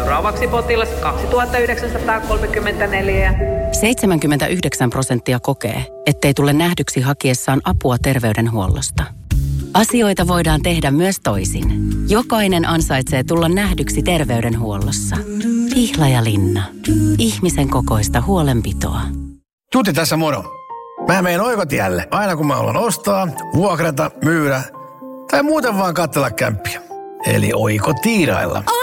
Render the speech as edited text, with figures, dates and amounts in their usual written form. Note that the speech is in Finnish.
Seuraavaksi potilas 2934. 79% kokee, ettei tule nähdyksi hakiessaan apua terveydenhuollosta. Asioita voidaan tehdä myös toisin. Jokainen ansaitsee tulla nähdyksi terveydenhuollossa. Pihlajalinna. Ihmisen kokoista huolenpitoa. Tuti tässä moro. Mä meen Oikotielle aina kun mä haluan ostaa, vuokrata, myydä tai muuten vaan katsella kämppiä. Eli Oikotiirailla.